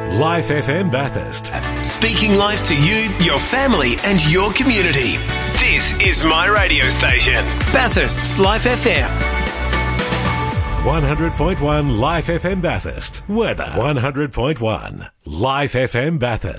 Life FM Bathurst. Speaking life to you, your family and your community. This is my radio station, Bathurst's Life FM. 100.1 Life FM Bathurst. Weather 100.1 Life FM Bathurst.